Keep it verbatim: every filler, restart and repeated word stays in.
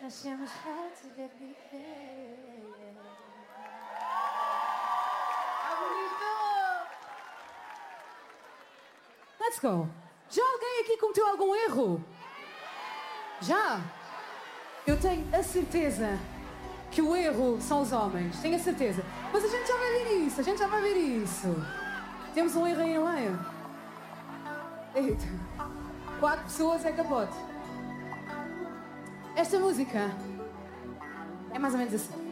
Achamos how to get me there. Ah, bonito! Let's go. Já alguém aqui cometeu algum erro? Já? Eu tenho a certeza que o erro são os homens. Tenho a certeza. Mas a gente já vai ver isso. A gente já vai ver isso. Temos um erro aí no meio. Eita. Quatro pessoas é capote. Esta música é mais ou menos assim.